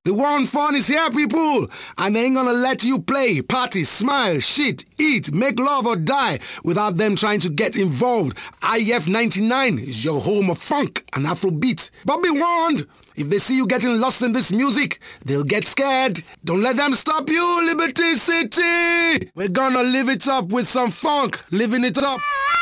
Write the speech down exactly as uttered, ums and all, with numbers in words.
The war on fun is here, people, and they ain't gonna let you play, party, smile, shit, eat, make love or die without them trying to get involved. I F ninety-nine is your home of funk and Afrobeat. But be warned, if they see you getting lost in this music, they'll get scared. Don't let them stop you, Liberty City! We're gonna live it up with some funk, living it up.